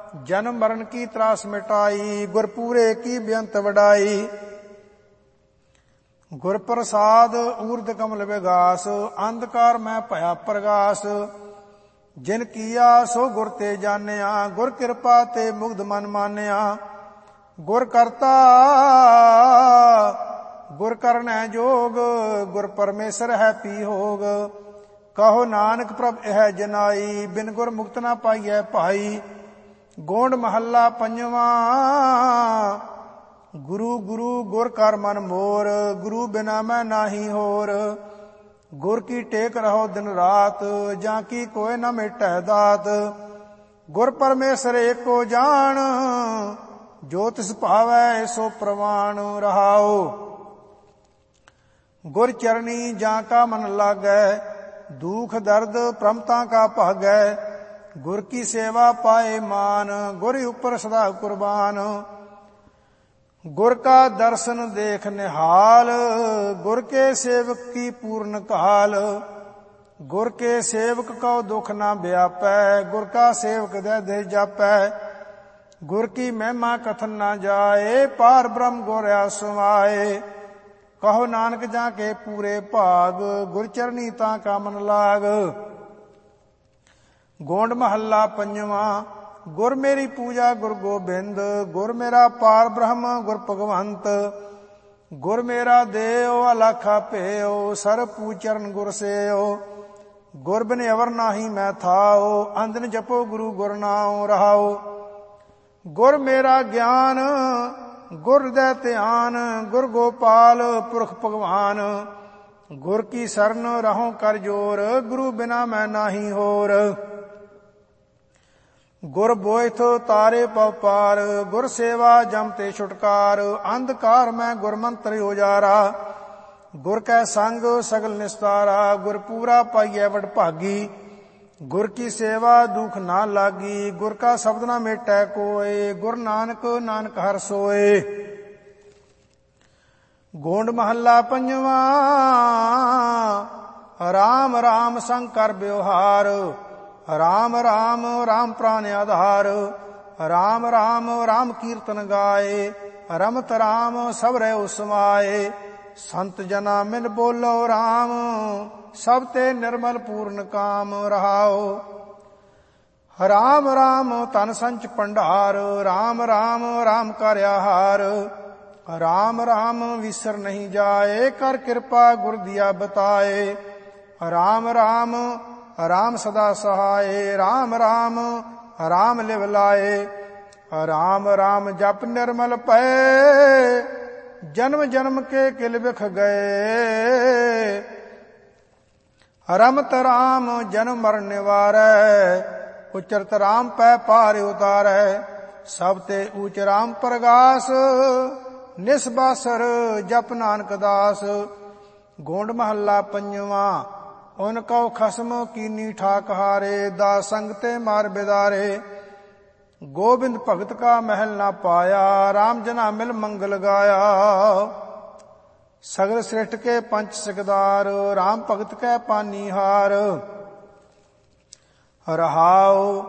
जन्म मरण की त्रास मिटाई। गुरपूरे की बेअंत वडाई। गुर प्रसाद ऊर्ध कमल विगास। अंधकार में भया प्रगास। जिन किया सो गुर ते जानिया। गुर कृपा ते मुग्ध मन मानिया। गुर करता गुर करनै जोग। गुर परमेश्वर है पी होग। कहो नानक प्रभ यह जनाई। बिन गुर मुक्त ना पाइयै भाई। गोंड महला पंजवा। गुरु गुरु गुर कर मन मोर। गुरु बिना मैं नाही होर। गुर की टेक रहो दिन रात। जाकी कोय न मिटै दात। गुर परमेश्वर एको जान। जो तिस भावै सो प्रवान रहाओ। गुर चरणी जाका मन लागै। दुख दर्द प्रमता का भागै। गुर की सेवा पाए मान। गुर ऊपर सदा कुर्बान। गुर का दर्शन देख निहाल। गुर के सेवक की पूर्ण काल। गुर के सेवक को दुख ना व्यापै। गुर का सेवक दे दे जापै। गुर की महिमा कथन ना जाए। पार ब्रह्म गुर समाए। कहो नानक जाके पूरे भाग। गुर चरणी ता का मन लाग। गोंड महला पंजवा। गुर मेरी पूजा गुर गोबिंद। गुर मेरा पार ब्रह्म गुर भगवंत। गुर मेरा देव अलखा पेओ। सर पूचरण गुर सेओ। गुर बिन अवर नाही मैं थाओ। अंधन जपो गुरु गुर नाम रहाओ। गुर मेरा ज्ञान गुर हृदय ध्यान। गुर गोपाल पुरख भगवान। गुर की शरण रहो कर जोर। गुरु बिना मैं नाही होर। गुर बोइथ तारे पव पार। गुर सेवा जम ते छुटकार। अंधकार में गुर मंत्र उजारा। गुर कै संग सगल निस्तारा। गुर पूरा पाइयै वड भागी। गुर की सेवा दुख ना लागी। गुर का शब्द ना मेटै कोय। गुर नानक नानक हर सोए। गोंड महला पंजवा। राम राम संग कर व्यवहार। राम राम राम प्राण आधार। राम राम राम कीर्तन गाए। रमत राम सब रहो समाए। संत जना मिल बोलो राम। सब ते निर्मल पूर्ण काम रहाओ। राम राम तन संच भंडार। राम राम राम कर आहार। राम राम विसर नहीं जाए। कर कृपा गुर दिया बताए। राम राम राम सदा सहाय। राम राम राम लिव लाए। राम राम जप निर्मल पै। जन्म जन्म के किल बिख गए। रमत राम जन्म मरण निवारै। उचरत राम पै पार उतारै। सब ते ऊच राम प्रगास। निस्बासर जप नानक दास। गोंड महला पंजवा। उनको खसम कीनी ठाक हारे। दास संग ते मार बिदारे। गोविंद भगत का महल ना पाया। राम जना मिल मंगल गाया। सगल श्रेष्ठ के पंच सिकदार। राम भगत कै पानी हार। रहाओ